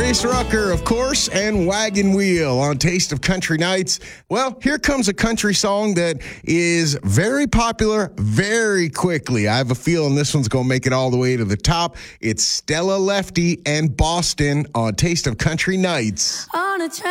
Chase Rucker, of course, and Wagon Wheel on Taste of Country Nights. Well, here comes a country song that is very popular very quickly. I have a feeling this one's going to make it all the way to the top. It's Stella Lefty and Boston on Taste of Country Nights. On a